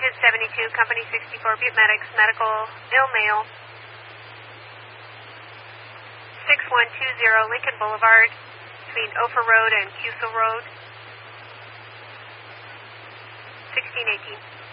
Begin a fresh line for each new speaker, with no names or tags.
Washington 72, Company 64, Butte Medics, medical, ill male. 6120 Lincoln Boulevard, between Ophir Road and Cusel Road. 1618.